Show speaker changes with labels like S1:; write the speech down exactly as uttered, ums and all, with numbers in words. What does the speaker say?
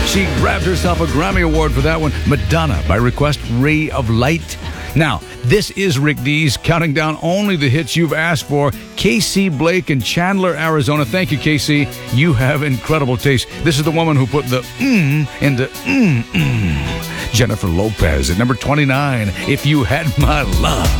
S1: She grabbed herself a Grammy Award for that one. Madonna, by request, Ray of Light. Now, this is Rick Dees, counting down only the hits you've asked for. K C Blake in Chandler, Arizona. Thank you, K C. You have incredible taste. This is the woman who put the mm into mm-mm. Jennifer Lopez at number twenty-nine, If You Had My Love.